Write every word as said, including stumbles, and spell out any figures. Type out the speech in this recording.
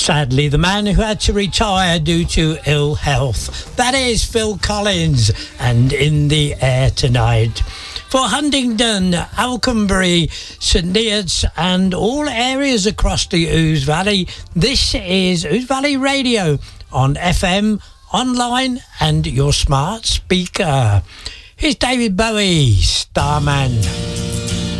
Sadly, the man who had to retire due to ill health. That is Phil Collins, and In the Air Tonight. For Huntingdon, Alconbury, St Neots and all areas across the Ouse Valley, this is Ouse Valley Radio on F M, online and your smart speaker. Here's David Bowie, Starman.